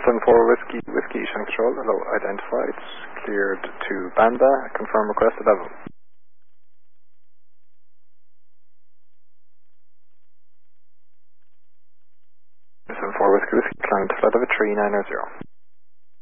774 Whiskey Eastern Control. Hello, identified. Cleared to Banda. Confirm request at level. 74 Whiskey, climb to flight of a 3900.